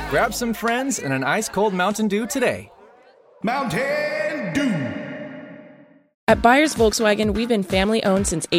Grab some friends and an ice-cold Mountain Dew today. Mountain Dew. At Byers Volkswagen, we've been family-owned since